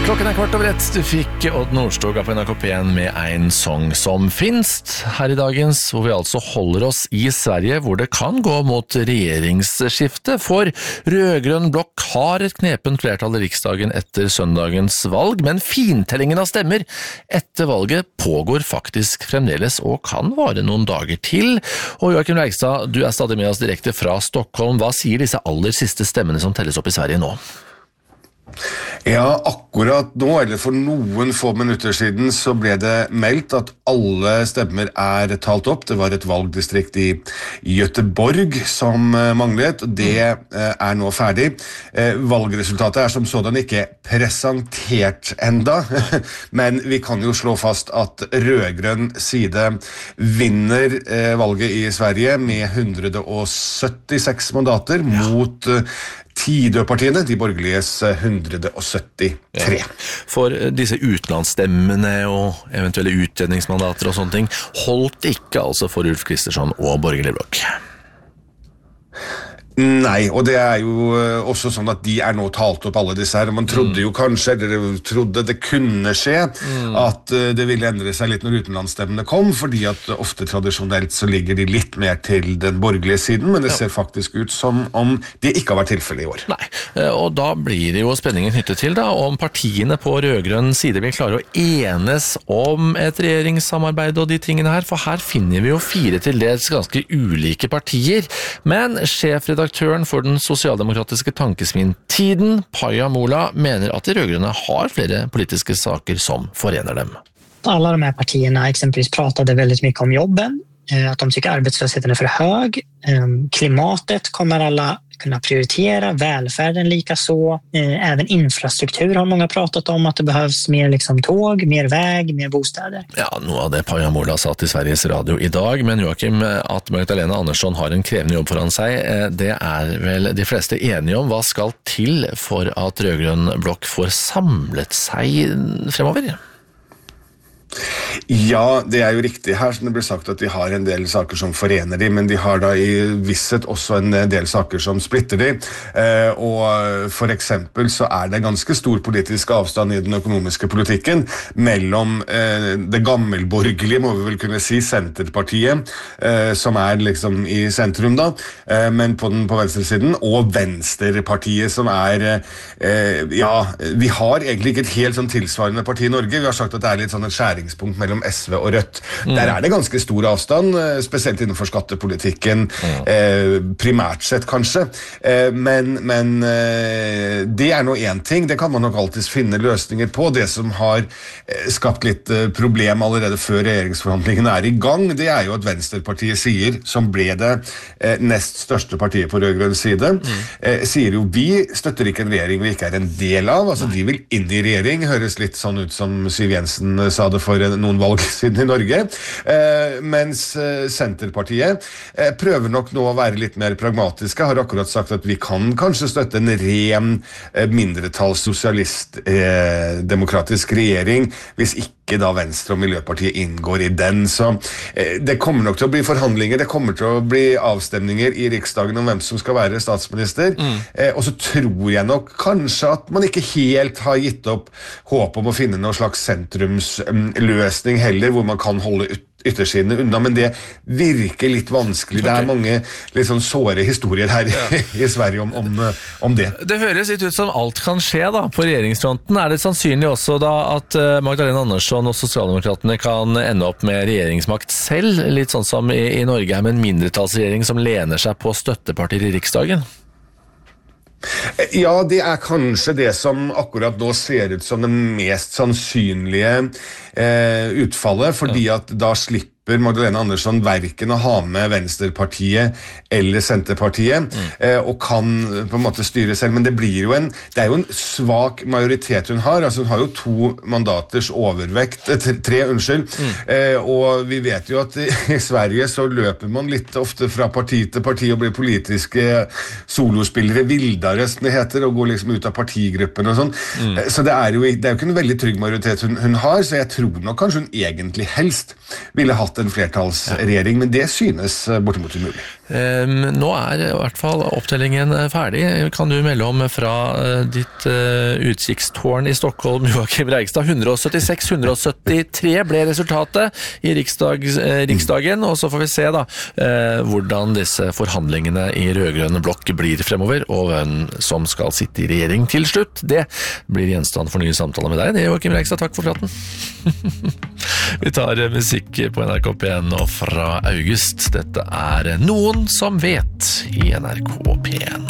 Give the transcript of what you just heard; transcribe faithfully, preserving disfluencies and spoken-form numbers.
Klokken er kvart over ett. Du fikk Odd Nordstoga på N R K P med en sang som finst her i dagens, hvor vi altså holder oss i Sverige, hvor det kan gå mot regjeringsskifte, for rødgrønn blokk har et knepent flertall i riksdagen etter søndagens valg, men fintellingen av stemmer etter valget pågår faktisk fremdeles og kan vare noen dager til. Og Joakim Reigstad, du er stadig med oss direkte fra Stockholm. Hva sier disse aller siste stemmene som telles opp i Sverige nå? Ja, akkurat nå, eller for noen få minutter siden, så ble det meldt at alle stemmer er talt opp. Det var et valgdistrikt i Göteborg som manglet, og det er nå ferdig. Valgresultatet er som sådan ikke presentert enda, men vi kan jo slå fast at rødgrønn side vinner valget i Sverige med one hundred seventy-six mandater mot Tidøpartiene, de borgerliges one hundred seventy-three. Ja. For disse utenlandsstemmene og eventuelle utredningsmandater og sånne ting holdt ikke altså for Ulf Kristersson og borgerlig blokk. Nei, og det er jo også sånn at de er nå talt opp alle disse her, og man trodde jo kanskje, eller trodde det kunne skje, mm. at det ville endre seg litt når utenlandsstemmene kom, fordi at ofte tradisjonelt så ligger de litt mer til den borgerlige siden, men det ja. ser faktisk ut som om det ikke har vært tilfelle i år. Nei, og da blir det jo spenningen knyttet til da, om partiene på rødgrønn side vil klare å enes om et regjeringssamarbeid og de tingene her, for her finner vi jo fire til dels ganske ulike partier, men sjefredaktør Redaktøren for den sosialdemokratiske tankesmien Tiden, Paja Mola, mener at de rødgrønne har flere politiske saker som forener dem. Alla de här partierna exempelvis pratade väldigt mycket om jobben, att de tycker arbetslösheten är för hög, klimatet kommer alla kunna prioritera, välfärden lika så, även infrastruktur har många pratat om att det behövs mer liksom tåg, mer väg, mer bostäder. Ja, noe av det Paja Mola sa til Sveriges Radio i dag, men Joakim, at Magdalena Andersson har en krevende jobb foran seg, det er vel de fleste enige om. Hva skal til for at rødgrønn blokk får samlet seg fremover? Ja, det er jo riktig her, som det blir sagt at de har en del saker som forener de, men de har da i visshet også en del saker som splitter de, eh, og for eksempel så er det ganske stor politisk avstand i den økonomiske politikken mellom eh, det gammelborgerlige, må vi vel kunne si, Senterpartiet, eh, som er liksom i sentrum da, eh, men på den på venstresiden, og Venstrepartiet som er, eh, ja, vi har egentlig ikke et helt sånn tilsvarende parti i Norge, vi har sagt at det er litt sånn et skjæring mellom S V og Rødt. Mm. Der er det ganske stor avstand, spesielt innenfor skattepolitikken, mm. eh, primært sett kanskje. Eh, men men eh, det er nå en ting, det kan man nok alltid finne løsninger på. Det som har eh, skapt litt eh, problem allerede før regjeringsforhandlingene er i gang, det er jo at Venstrepartiet sier, som ble det eh, nest største partiet på rødgrønn side, mm. eh, sier jo vi støtter ikke en regjering vi ikke er en del av, altså de vil inn i regjering, høres litt sånn ut som Siv Jensen sa det for noen valg siden i Norge, eh, mens eh, Senterpartiet eh, prøver nok nå å være litt mer pragmatiske, har akkurat sagt at vi kan kanskje støtte en ren eh, mindretals sosialist eh, demokratisk regjering, hvis ikke da Venstre og Miljøpartiet inngår i den, så eh, det kommer nok til å bli forhandlinger, det kommer til å bli avstemninger i Riksdagen om hvem som skal være statsminister, mm. eh, og så tror jeg nok kanskje at man ikke helt har gitt opp håp om å finne noen slags sentrums um, løsning heller, hvor man kan holde ut yttersidene unna, men det virker litt vanskelig. Okay. Det er mange litt sånn såre historier her ja. i Sverige om, om, om det. Det høres litt ut som alt kan skje da, på regjeringsfronten. Er det sannsynlig også da at Magdalena Andersson og Sosialdemokratene kan ende opp med regjeringsmakt selv, litt sånn som i, i Norge er med en mindretallsregjering som lener seg på støttepartier i Riksdagen? Ja, det er kanskje det som akkurat nå ser ut som det mest sannsynlige eh, utfallet, fordi at da slipper Magdalena Andersson verken å ha med Venstrepartiet eller Senterpartiet, mm. eh, og kan på en måte styre selv, men det blir jo en, det er jo en svak majoritet hun har, altså hun har jo to mandaters overvekt, tre, tre unnskyld, mm. eh, og vi vet jo at i, i Sverige så løper man litt ofte fra parti til parti og blir politiske solospillere, vildere som det heter, og går liksom ut av partigruppen og sånn, mm. eh, så det er, jo, det er jo ikke en veldig trygg majoritet hun, hun har, så jeg tror nok kanskje hun egentlig helst ville hatt en flertallsregjering, men det synes bortimot umulig. Um, nå er i hvert fall opptellingen ferdig. Kan du melde om fra uh, ditt uh, utkikkstårn i Stockholm, Joachim Reigstad? hundre og syttiseks til hundre og syttitre ble resultatet i riksdag, uh, riksdagen, og så får vi se da uh, hvordan disse forhandlingene i rødgrønne blokk blir fremover, og hvem som skal sitte i regjering til slutt. Det blir gjenstand for nye samtaler med deg. Det er Joachim Reigstad, takk for praten. Vi tar musikk på N R K P N og fra August. Dette er Noen som vet i N R K P N.